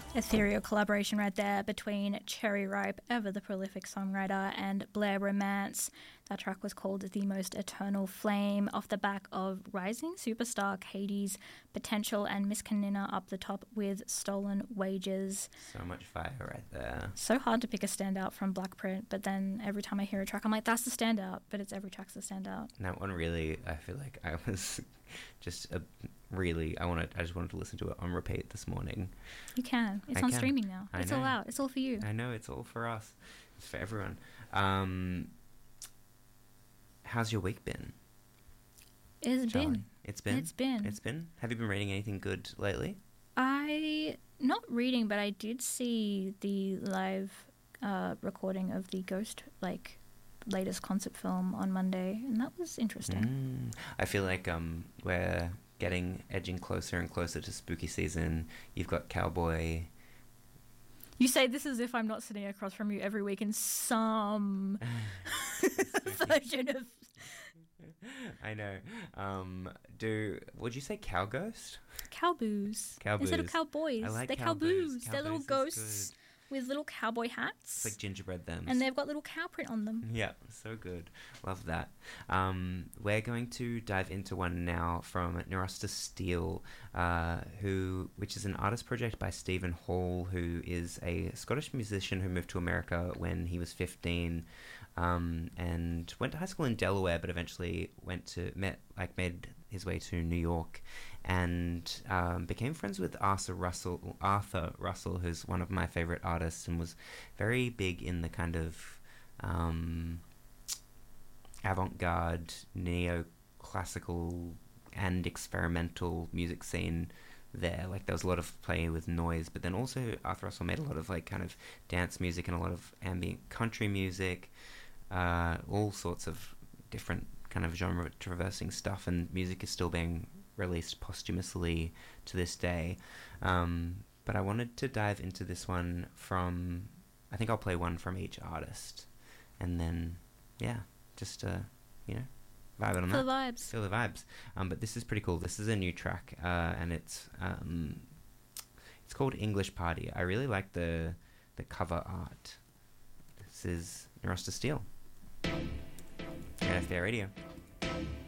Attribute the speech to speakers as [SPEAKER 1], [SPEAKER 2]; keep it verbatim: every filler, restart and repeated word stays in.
[SPEAKER 1] Ethereal collaboration right there between Cherry Ripe, ever the prolific songwriter, and Blair Romance. That track was called The Most Eternal Flame, off the back of rising superstar Katie's Potential and Miss Kanina up the top with Stolen Wages.
[SPEAKER 2] So much fire right there.
[SPEAKER 1] So hard to pick a standout from Blackprint, but then every time I hear a track, I'm like, that's the standout, but it's every track's the standout.
[SPEAKER 2] And that one really, I feel like I was just a really, I wanted, I just wanted to listen to it on repeat this morning.
[SPEAKER 1] You can. It's
[SPEAKER 2] I
[SPEAKER 1] on
[SPEAKER 2] can.
[SPEAKER 1] streaming now.
[SPEAKER 2] I
[SPEAKER 1] It's
[SPEAKER 2] know.
[SPEAKER 1] all out. It's all for you.
[SPEAKER 2] I know, it's all for us. It's for everyone. Um, how's your week been?
[SPEAKER 1] It's
[SPEAKER 2] Charlie?
[SPEAKER 1] been.
[SPEAKER 2] It's been?
[SPEAKER 1] It's been.
[SPEAKER 2] It's been? Have you been reading anything good lately?
[SPEAKER 1] I, not reading, but I did see the live uh, recording of the Ghost, like, latest concert film on Monday, and that was interesting.
[SPEAKER 2] Mm. I feel like um, we're getting, edging closer and closer to spooky season. You've got Cowboy.
[SPEAKER 1] You say this as if I'm not sitting across from you every week in some version of...
[SPEAKER 2] I know. Um, do would you say cow ghost?
[SPEAKER 1] Cowboos.
[SPEAKER 2] Cowboos.
[SPEAKER 1] Instead of cowboys.
[SPEAKER 2] I like
[SPEAKER 1] They're
[SPEAKER 2] cowboos.
[SPEAKER 1] cowboos. They're little
[SPEAKER 2] Cowboos is
[SPEAKER 1] ghosts with little cowboy hats.
[SPEAKER 2] It's like gingerbread thems.
[SPEAKER 1] And they've got little cow print on them.
[SPEAKER 2] Yeah, so good. Love that. Um, we're going to dive into one now from Neurosta Steele, uh, who, which is an artist project by Stephen Hall, who is a Scottish musician who moved to America when he was fifteen, um, and went to high school in Delaware, but eventually went to met like made his way to New York, and um, became friends with Arthur Russell. Arthur Russell, who's one of my favorite artists, and was very big in the kind of um, avant-garde, neo-classical, and experimental music scene there. Like, there was a lot of play with noise, but then also Arthur Russell made a lot of like kind of dance music and a lot of ambient country music, uh, all sorts of different kind of genre traversing stuff, and music is still being released posthumously to this day. Um, but I wanted to dive into this one from, I think I'll play one from each artist, and then, yeah, just, uh, you know, vibe it on
[SPEAKER 1] Feel
[SPEAKER 2] that.
[SPEAKER 1] the vibes.
[SPEAKER 2] Feel the vibes. Um, but this is pretty cool. This is a new track, uh, and it's, um, it's called English Party. I really like the, the cover art. This is Neurosta Steele. N F P A Radio.